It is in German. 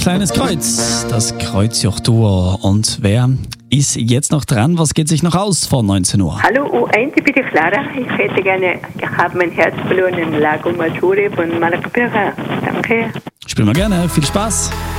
kleines Kreuz, das Kreuzjochtour. Und wer ist jetzt noch dran? Was geht sich noch aus vor 19 Uhr? Hallo U1, ich bin die Clara. Ich hätte gerne, ich habe mein Herz verloren in Lago Maggiore von Malapera. Danke. Spielen wir gerne. Viel Spaß.